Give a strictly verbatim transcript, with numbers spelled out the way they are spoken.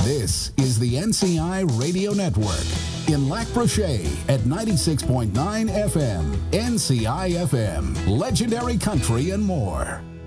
This is the N C I Radio Network in Lac Brochet at ninety-six point nine F M, N C I F M, legendary country and more.